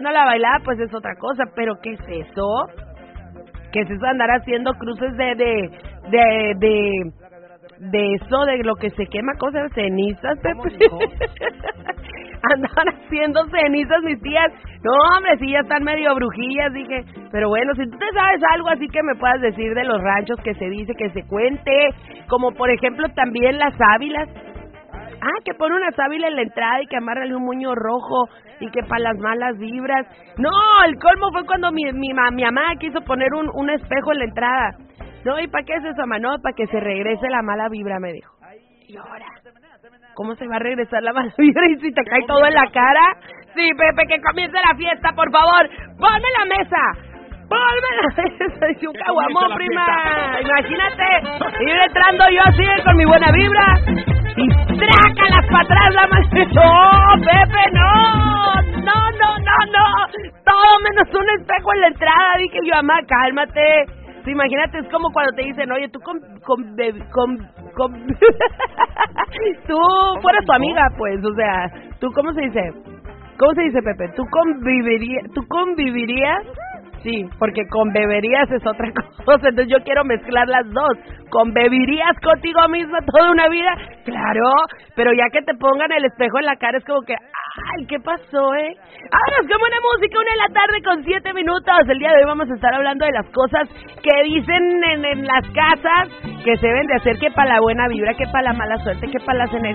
no la bailada, pues es otra cosa, pero ¿qué es eso? ¿Qué es eso de andar haciendo cruces de eso, de lo que se quema, cosas, cenizas, Pepe? Andaban haciendo cenizas mis tías. No, hombre, sí, ya están medio brujillas, dije. Pero bueno, si tú te sabes algo así que me puedas decir de los ranchos, que se dice, que se cuente, como por ejemplo también las sábilas. Que pone una sábila en la entrada y que amárrale un moño rojo y que para las malas vibras. No, el colmo fue cuando mi mamá quiso poner un espejo en la entrada. No, ¿y para qué es eso, mamá? No, para que se regrese la mala vibra, me dijo. Y ahora, ¿cómo se va a regresar la mala vibra y si te cae todo en la cara? Sí, Pepe, que comience la fiesta, por favor. ¡Ponme la mesa! ¡Ponme la mesa! Dice un caguamón, prima. Imagínate, ir entrando yo así con mi buena vibra y trácalas para atrás la mano. ¡No, Pepe, no! ¡No! Todo menos un espejo en la entrada. Dije yo, mamá, cálmate. Sí, imagínate, es como cuando te dicen, oye, tú tú fueras tu amiga, pues, o sea, tú, ¿cómo se dice? ¿Cómo se dice, Pepe? ¿Tú convivirías? Sí, porque conbeberías es otra cosa, entonces yo quiero mezclar las dos. ¿Convivirías contigo misma toda una vida? Claro, pero ya que te pongan el espejo en la cara es como que, ay, ¿qué pasó, Vámonos con buena música, 1:00 con 7 minutos. El día de hoy vamos a estar hablando de las cosas que dicen en las casas que se deben de hacer, que para la buena vibra, que para la mala suerte, que para las energías.